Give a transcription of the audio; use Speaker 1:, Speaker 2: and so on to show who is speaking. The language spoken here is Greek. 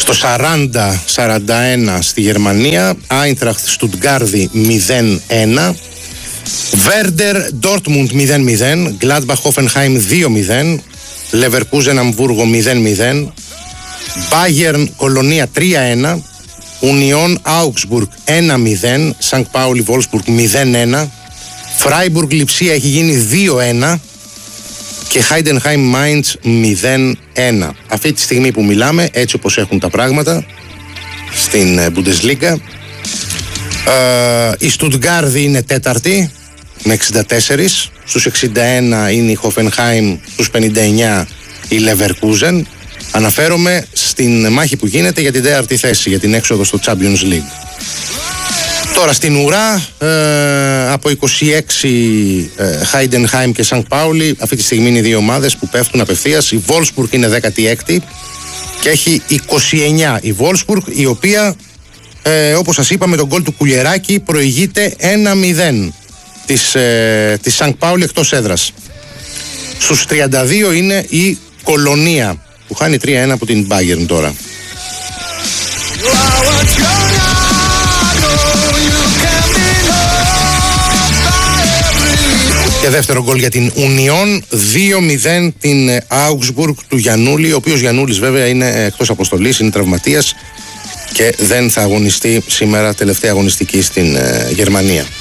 Speaker 1: Στο 40-41 στη Γερμανία, Άιντραχτ Στουτγκάρδη 0-1, Βέρντερ Ντόρτμουντ 0-0, Γκλάντμπαχ Χόφενχάιμ 2-0, Λεβερκούζεν Αμβούργο 0-0, Μπάγερν Κολονία 3-1, Ουνιόν Άουγκσμπουργκ 1-0, Σανκ Πάουλι Βόλσμπουργκ 0-1, Φράιμπουργκ Λιψία έχει γίνει 2-1 και Χάιντενχάιμ Μάιντς 0-1. Αυτή τη στιγμή που μιλάμε, έτσι όπως έχουν τα πράγματα στην Bundesliga, η Στουτγκάρδη είναι τέταρτη με 64, στους 61 είναι η Χόφενχάιμ, στους 59 η Λεβερκούζεν. Αναφέρομαι στην μάχη που γίνεται για την τέταρτη θέση, για την έξοδο στο Champions League. Τώρα στην ουρά, από 26 Χάιντενχάιμ και Σανκ Πάουλι, αυτή τη στιγμή είναι οι δύο ομάδες που πέφτουν απευθείας. Η Βόλσμπουργκ είναι 16η και έχει 29 η Βόλσμπουργκ, η οποία όπως σας είπα με τον γκολ του Κουλιεράκη προηγείται 1-0 της Σανκ Πάουλι εκτός έδρας. Στους 32 είναι η Κολονία που χάνει 3-1 από την Bayern τώρα. Και δεύτερο γκολ για την Ουνιόν, 2-0 την Augsburg του Γιαννούλη, ο οποίος Γιαννούλης βέβαια είναι εκτός αποστολής, είναι τραυματίας και δεν θα αγωνιστεί σήμερα, τελευταία αγωνιστική στην Γερμανία.